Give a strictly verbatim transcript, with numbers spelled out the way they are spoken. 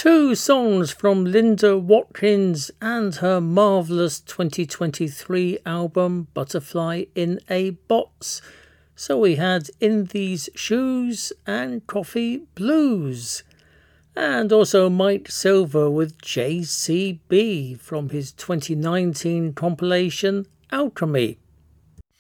Two songs from Linda Watkins and her marvellous twenty twenty-three album Butterfly in a Box. So we had In These Shoes and Coffee Blues. And also Mike Silver with J C B from his twenty nineteen compilation Alchemy.